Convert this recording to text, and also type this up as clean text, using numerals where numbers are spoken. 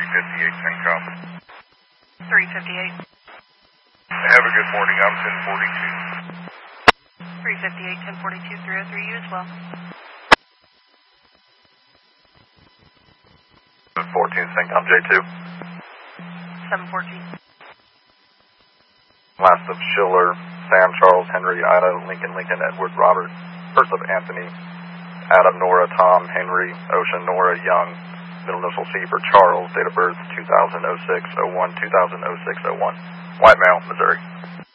358 10 358. Have a good morning. I'm 1042. 358, 1042, 303, you as well. 14 Syncom J2. 714. Last of Schiller, Sam, Charles, Henry, Ida, Lincoln, Edward, Robert. First of Anthony, Adam, Nora, Tom, Henry, Ocean, Nora, Young. Middle initial C for Charles. Date of birth 2006-01, 2006-01. White male, Missouri.